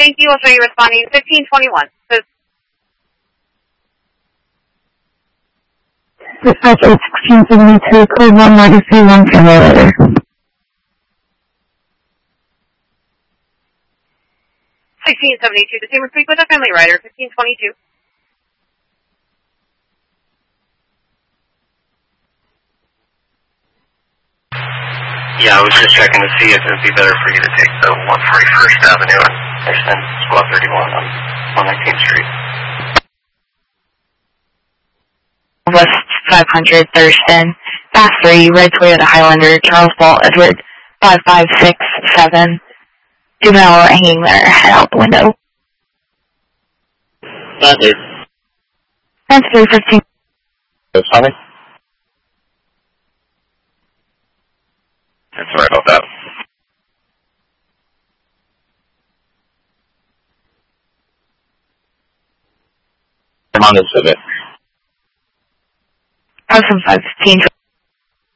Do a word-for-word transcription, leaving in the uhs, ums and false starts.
Thank you. I'll show you responding fifteen twenty-one. So Dispatch sixteen seventy-two, code one legacy, one family letter. sixteen seventy-two, the same speak with a family rider, fifteen twenty-two. Yeah, I was just checking to see if it would be better for you to take the one forty-first Avenue and extend Squad thirty-one on, on nineteenth Street. West five hundred Thurston, Fast three, Red Toyota Highlander, Charles Ball, Edward, five five six seven. Juvenile hanging there, head out the window. That is. That's three fifteen. Tommy? I'm sorry about that. I'm on the Civic. Awesome five fifteen.